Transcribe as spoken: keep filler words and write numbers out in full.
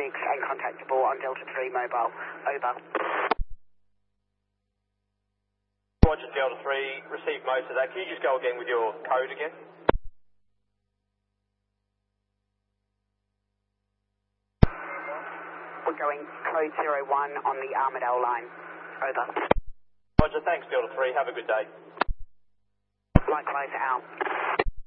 six and contactable on Delta three mobile. Over. Roger, Delta three, received most of that. Can you just go again with your code again? We're going code zero one on the Armidale line. Over. Roger, thanks Delta three, have a good day. Likewise, out.